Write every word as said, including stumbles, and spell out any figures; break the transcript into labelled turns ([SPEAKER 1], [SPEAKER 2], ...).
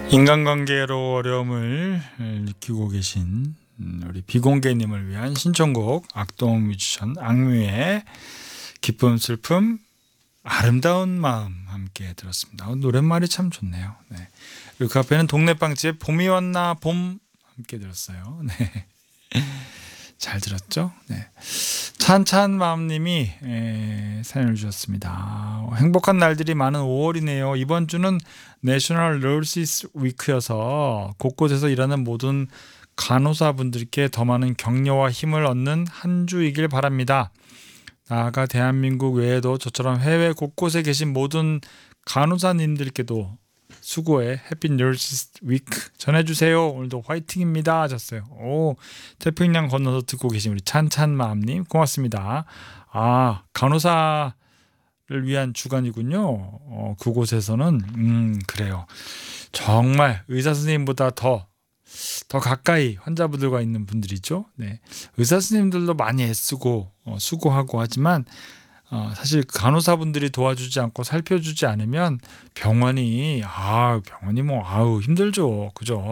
[SPEAKER 1] 인간관계로 어려움을 느끼고 계신 우리 비공개님을 위한 신청곡 악동 뮤지션 악뮤의 기쁨 슬픔 아름다운 마음 함께 들었습니다. 노랫말이 참 좋네요. 네. 그리고 그 앞에는 동네빵집 봄이 왔나 봄 함께 들었어요. 네. 잘 들었죠? 네. 찬찬 마음님이 에, 사연을 주셨습니다. 행복한 날들이 많은 오월이네요. 이번 주는 내셔널 너시스 위크여서 곳곳에서 일하는 모든 간호사분들께 더 많은 격려와 힘을 얻는 한 주이길 바랍니다. 나아가 대한민국 외에도 저처럼 해외 곳곳에 계신 모든 간호사님들께도 수고의 해피 너시스 위크 전해주세요. 오늘도 화이팅입니다 하셨어요. 오, 태평양 건너서 듣고 계신 우리 찬찬마음님 고맙습니다. 아, 간호사를 위한 주간이군요. 어, 그곳에서는 음 그래요. 정말 의사 선생님보다 더 더 가까이 환자분들과 있는 분들이죠. 네, 의사 선생님들도 많이 애쓰고 어, 수고하고 하지만 어, 사실 간호사분들이 도와주지 않고 살펴주지 않으면 병원이 아 병원이 뭐 아우 힘들죠, 그죠?